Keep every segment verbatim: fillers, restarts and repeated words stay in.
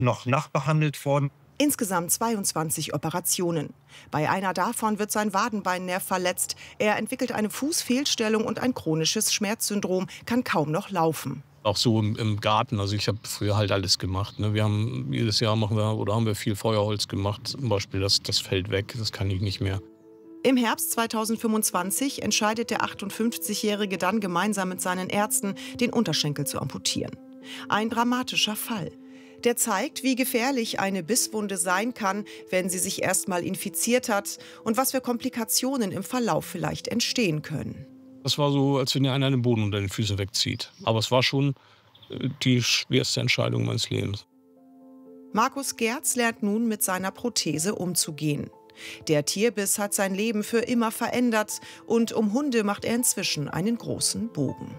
noch nachbehandelt worden. Insgesamt zweiundzwanzig Operationen. Bei einer davon wird sein Wadenbeinnerv verletzt. Er entwickelt eine Fußfehlstellung und ein chronisches Schmerzsyndrom, kann kaum noch laufen. Auch so im, im Garten, also ich habe früher halt alles gemacht. Ne? Wir haben jedes Jahr machen wir oder haben wir viel Feuerholz gemacht. Zum Beispiel, das, das fällt weg, das kann ich nicht mehr. Im Herbst zweitausendfünfundzwanzig entscheidet der achtundfünfzigjährige dann gemeinsam mit seinen Ärzten, den Unterschenkel zu amputieren. Ein dramatischer Fall. Der zeigt, wie gefährlich eine Bisswunde sein kann, wenn sie sich erst mal infiziert hat und was für Komplikationen im Verlauf vielleicht entstehen können. Das war so, als wenn dir einer den Boden unter den Füßen wegzieht. Aber es war schon die schwerste Entscheidung meines Lebens. Markus Gerz lernt nun mit seiner Prothese umzugehen. Der Tierbiss hat sein Leben für immer verändert und um Hunde macht er inzwischen einen großen Bogen.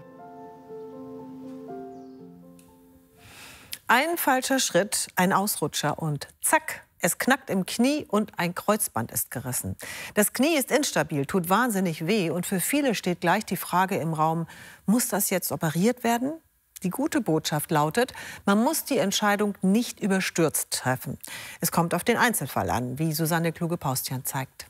Ein falscher Schritt, ein Ausrutscher und zack, es knackt im Knie und ein Kreuzband ist gerissen. Das Knie ist instabil, tut wahnsinnig weh und für viele steht gleich die Frage im Raum, muss das jetzt operiert werden? Die gute Botschaft lautet, man muss die Entscheidung nicht überstürzt treffen. Es kommt auf den Einzelfall an, wie Susanne Kluge-Paustian zeigt.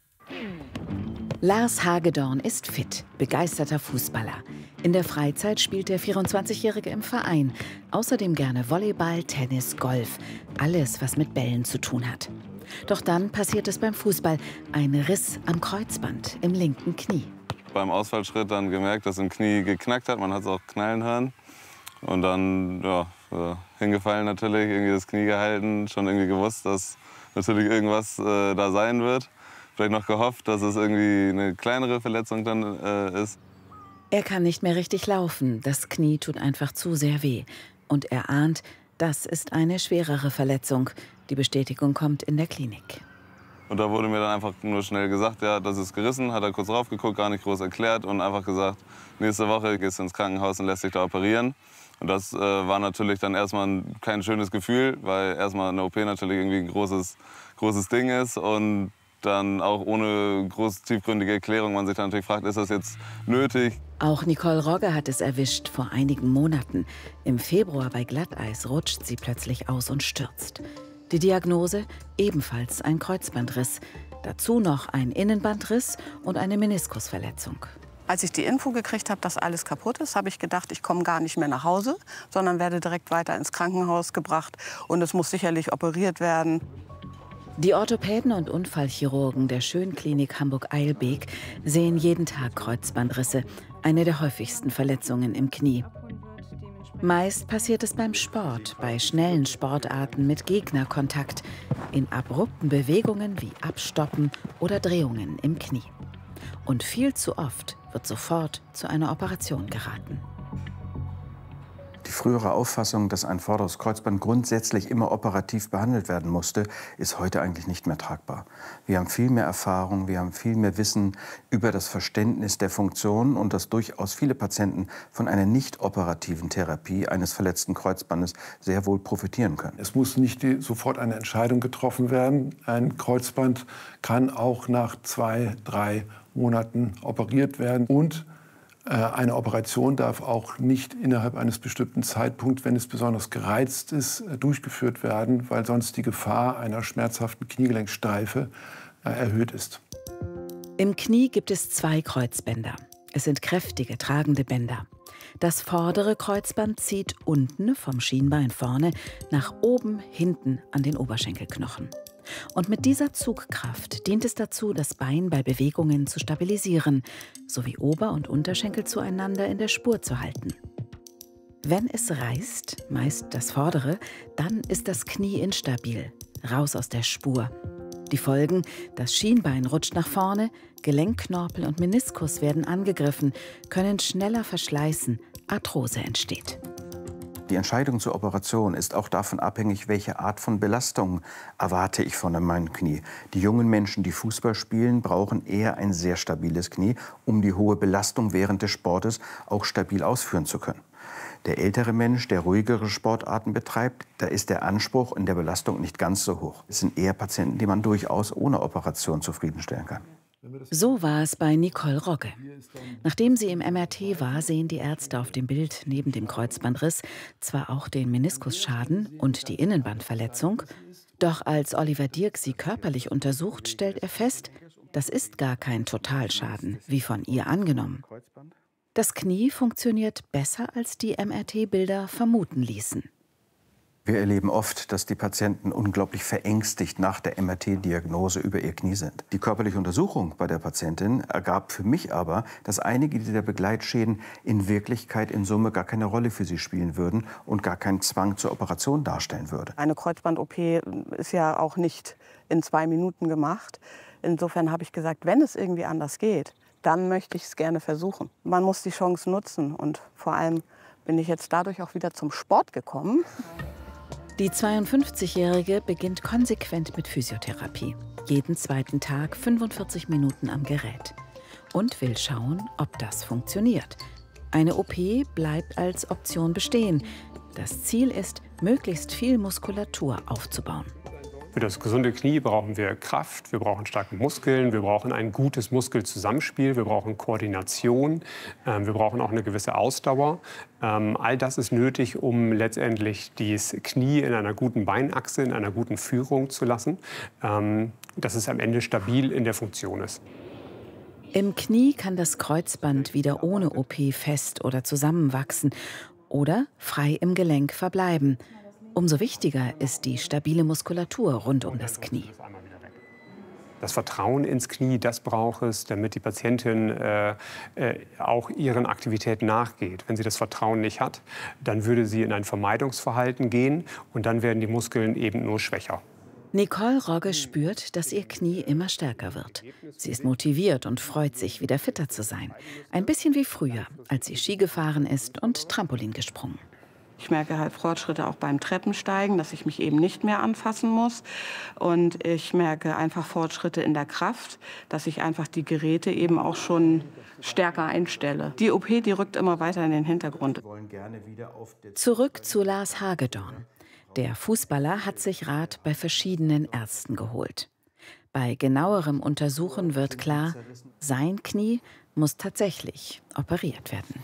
Lars Hagedorn ist fit, begeisterter Fußballer. In der Freizeit spielt der vierundzwanzigjährige im Verein. Außerdem gerne Volleyball, Tennis, Golf. Alles, was mit Bällen zu tun hat. Doch dann passiert es beim Fußball. Ein Riss am Kreuzband im linken Knie. Beim Ausfallschritt dann gemerkt, dass im Knie geknackt hat. Man hat es auch knallen hören. Und dann ja, äh, hingefallen natürlich, irgendwie das Knie gehalten. Schon irgendwie gewusst, dass natürlich irgendwas äh, da sein wird. Vielleicht noch gehofft, dass es irgendwie eine kleinere Verletzung dann äh, ist. Er kann nicht mehr richtig laufen. Das Knie tut einfach zu sehr weh. Und er ahnt, das ist eine schwerere Verletzung. Die Bestätigung kommt in der Klinik. Und da wurde mir dann einfach nur schnell gesagt, ja, das ist gerissen. Hat er kurz drauf geguckt, gar nicht groß erklärt und einfach gesagt, nächste Woche gehst du ins Krankenhaus und lässt dich da operieren. Und das äh, war natürlich dann erstmal ein, kein schönes Gefühl, weil erstmal eine O P natürlich irgendwie ein großes, großes Ding ist. Und dann auch ohne groß tiefgründige Erklärung man sich dann natürlich fragt, ist das jetzt nötig? Auch Nicole Rogge hat es erwischt vor einigen Monaten. Im Februar bei Glatteis rutscht sie plötzlich aus und stürzt. Die Diagnose? Ebenfalls ein Kreuzbandriss. Dazu noch ein Innenbandriss und eine Meniskusverletzung. Als ich die Info gekriegt habe, dass alles kaputt ist, habe ich gedacht, ich komme gar nicht mehr nach Hause, sondern werde direkt weiter ins Krankenhaus gebracht. Und es muss sicherlich operiert werden. Die Orthopäden und Unfallchirurgen der Schönklinik Hamburg-Eilbek sehen jeden Tag Kreuzbandrisse, eine der häufigsten Verletzungen im Knie. Meist passiert es beim Sport, bei schnellen Sportarten mit Gegnerkontakt, in abrupten Bewegungen wie Abstoppen oder Drehungen im Knie. Und viel zu oft wird sofort zu einer Operation geraten. Die frühere Auffassung, dass ein vorderes Kreuzband grundsätzlich immer operativ behandelt werden musste, ist heute eigentlich nicht mehr tragbar. Wir haben viel mehr Erfahrung, wir haben viel mehr Wissen über das Verständnis der Funktion und dass durchaus viele Patienten von einer nicht operativen Therapie eines verletzten Kreuzbandes sehr wohl profitieren können. Es muss nicht die, sofort eine Entscheidung getroffen werden. Ein Kreuzband kann auch nach zwei, drei Monaten operiert werden und eine Operation darf auch nicht innerhalb eines bestimmten Zeitpunkts, wenn es besonders gereizt ist, durchgeführt werden, weil sonst die Gefahr einer schmerzhaften Kniegelenkstreife erhöht ist. Im Knie gibt es zwei Kreuzbänder. Es sind kräftige, tragende Bänder. Das vordere Kreuzband zieht unten vom Schienbein vorne nach oben hinten an den Oberschenkelknochen. Und mit dieser Zugkraft dient es dazu, das Bein bei Bewegungen zu stabilisieren, sowie Ober- und Unterschenkel zueinander in der Spur zu halten. Wenn es reißt, meist das vordere, dann ist das Knie instabil, raus aus der Spur. Die Folgen: das Schienbein rutscht nach vorne, Gelenkknorpel und Meniskus werden angegriffen, können schneller verschleißen, Arthrose entsteht. Die Entscheidung zur Operation ist auch davon abhängig, welche Art von Belastung erwarte ich von meinem Knie. Die jungen Menschen, die Fußball spielen, brauchen eher ein sehr stabiles Knie, um die hohe Belastung während des Sportes auch stabil ausführen zu können. Der ältere Mensch, der ruhigere Sportarten betreibt, da ist der Anspruch in der Belastung nicht ganz so hoch. Es sind eher Patienten, die man durchaus ohne Operation zufriedenstellen kann. So war es bei Nicole Rogge. Nachdem sie im M R T war, sehen die Ärzte auf dem Bild neben dem Kreuzbandriss zwar auch den Meniskusschaden und die Innenbandverletzung, doch als Oliver Dierk sie körperlich untersucht, stellt er fest, das ist gar kein Totalschaden, wie von ihr angenommen. Das Knie funktioniert besser, als die M R T-Bilder vermuten ließen. Wir erleben oft, dass die Patienten unglaublich verängstigt nach der M R T-Diagnose über ihr Knie sind. Die körperliche Untersuchung bei der Patientin ergab für mich aber, dass einige dieser Begleitschäden in Wirklichkeit in Summe gar keine Rolle für sie spielen würden und gar keinen Zwang zur Operation darstellen würde. Eine Kreuzband-O P ist ja auch nicht in zwei Minuten gemacht. Insofern habe ich gesagt, wenn es irgendwie anders geht, dann möchte ich es gerne versuchen. Man muss die Chance nutzen und vor allem bin ich jetzt dadurch auch wieder zum Sport gekommen. Die zweiundfünfzigjährige beginnt konsequent mit Physiotherapie. Jeden zweiten Tag fünfundvierzig Minuten am Gerät. Und will schauen, ob das funktioniert. Eine O P bleibt als Option bestehen. Das Ziel ist, möglichst viel Muskulatur aufzubauen. Für das gesunde Knie brauchen wir Kraft, wir brauchen starke Muskeln, wir brauchen ein gutes Muskelzusammenspiel, wir brauchen Koordination, äh, wir brauchen auch eine gewisse Ausdauer. Ähm, all das ist nötig, um letztendlich das Knie in einer guten Beinachse, in einer guten Führung zu lassen, ähm, dass es am Ende stabil in der Funktion ist. Im Knie kann das Kreuzband wieder ohne O P fest oder zusammenwachsen oder frei im Gelenk verbleiben. Umso wichtiger ist die stabile Muskulatur rund um das Knie. Das Vertrauen ins Knie, das braucht es, damit die Patientin äh, äh, auch ihren Aktivitäten nachgeht. Wenn sie das Vertrauen nicht hat, dann würde sie in ein Vermeidungsverhalten gehen und dann werden die Muskeln eben nur schwächer. Nicole Rogge spürt, dass ihr Knie immer stärker wird. Sie ist motiviert und freut sich, wieder fitter zu sein. Ein bisschen wie früher, als sie Ski gefahren ist und Trampolin gesprungen. Ich merke halt Fortschritte auch beim Treppensteigen, dass ich mich eben nicht mehr anfassen muss. Und ich merke einfach Fortschritte in der Kraft, dass ich einfach die Geräte eben auch schon stärker einstelle. Die O P, die rückt immer weiter in den Hintergrund. Zurück zu Lars Hagedorn. Der Fußballer hat sich Rat bei verschiedenen Ärzten geholt. Bei genauerem Untersuchen wird klar, sein Knie muss tatsächlich operiert werden.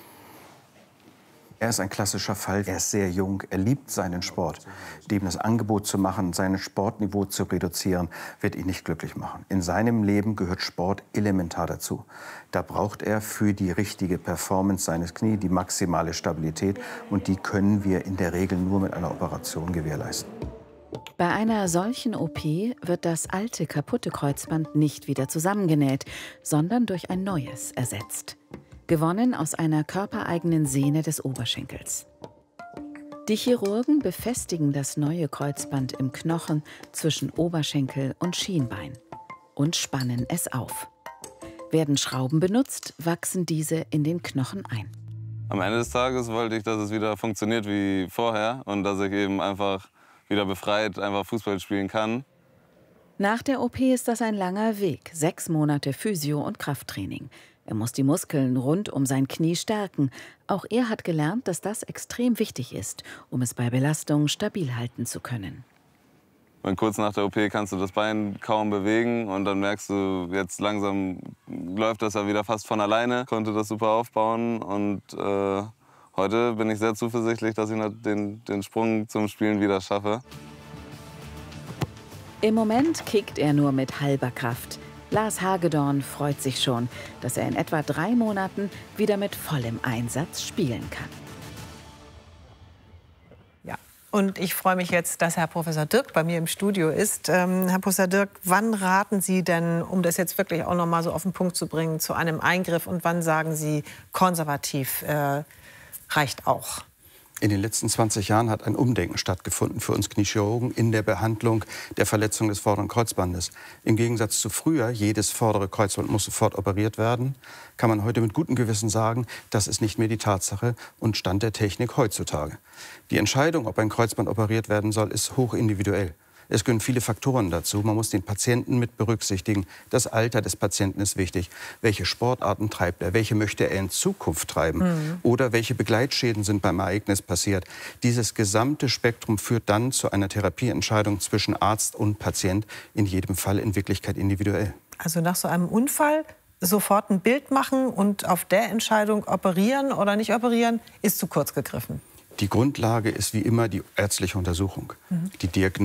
Er ist ein klassischer Fall. Er ist sehr jung, er liebt seinen Sport. Dem das Angebot zu machen, sein Sportniveau zu reduzieren, wird ihn nicht glücklich machen. In seinem Leben gehört Sport elementar dazu. Da braucht er für die richtige Performance seines Knies die maximale Stabilität. Und die können wir in der Regel nur mit einer Operation gewährleisten. Bei einer solchen O P wird das alte, kaputte Kreuzband nicht wieder zusammengenäht, sondern durch ein neues ersetzt. Gewonnen aus einer körpereigenen Sehne des Oberschenkels. Die Chirurgen befestigen das neue Kreuzband im Knochen zwischen Oberschenkel und Schienbein und spannen es auf. Werden Schrauben benutzt, wachsen diese in den Knochen ein. Am Ende des Tages wollte ich, dass es wieder funktioniert wie vorher und dass ich eben einfach wieder befreit einfach Fußball spielen kann. Nach der O P ist das ein langer Weg, sechs Monate Physio- und Krafttraining. Er muss die Muskeln rund um sein Knie stärken. Auch er hat gelernt, dass das extrem wichtig ist, um es bei Belastung stabil halten zu können. Und kurz nach der O P kannst du das Bein kaum bewegen und dann merkst du, jetzt langsam läuft das ja wieder fast von alleine. Konnte das super aufbauen und äh, heute bin ich sehr zuversichtlich, dass ich den, den Sprung zum Spielen wieder schaffe. Im Moment kickt er nur mit halber Kraft. Lars Hagedorn freut sich schon, dass er in etwa drei Monaten wieder mit vollem Einsatz spielen kann. Ja, und ich freue mich jetzt, dass Herr Professor Dirk bei mir im Studio ist. Ähm, Herr Professor Dirk, wann raten Sie denn, um das jetzt wirklich auch noch mal so auf den Punkt zu bringen, zu einem Eingriff und wann sagen Sie, konservativ äh, reicht auch? In den letzten zwanzig Jahren hat ein Umdenken stattgefunden für uns Kniechirurgen in der Behandlung der Verletzung des vorderen Kreuzbandes. Im Gegensatz zu früher, jedes vordere Kreuzband muss sofort operiert werden, kann man heute mit gutem Gewissen sagen, das ist nicht mehr die Tatsache und Stand der Technik heutzutage. Die Entscheidung, ob ein Kreuzband operiert werden soll, ist hochindividuell. Es gehören viele Faktoren dazu. Man muss den Patienten mit berücksichtigen. Das Alter des Patienten ist wichtig. Welche Sportarten treibt er? Welche möchte er in Zukunft treiben? Mhm. Oder welche Begleitschäden sind beim Ereignis passiert? Dieses gesamte Spektrum führt dann zu einer Therapieentscheidung zwischen Arzt und Patient, in jedem Fall in Wirklichkeit individuell. Also nach so einem Unfall sofort ein Bild machen und auf der Entscheidung operieren oder nicht operieren, ist zu kurz gegriffen. Die Grundlage ist wie immer die ärztliche Untersuchung. Mhm. Die Diagnose